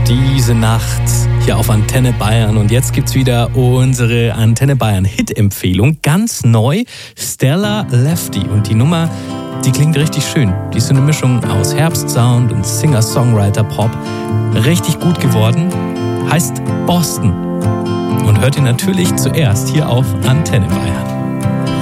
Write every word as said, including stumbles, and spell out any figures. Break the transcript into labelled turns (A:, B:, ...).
A: diese Nacht hier auf Antenne Bayern. Und jetzt gibt's wieder unsere Antenne Bayern Hit-Empfehlung. Ganz neu, Stella Lefty. Und die Nummer, die klingt richtig schön. Die ist so eine Mischung aus Herbstsound und Singer-Songwriter-Pop. Richtig gut geworden. Heißt Boston. Und hört ihr natürlich zuerst hier auf Antenne Bayern.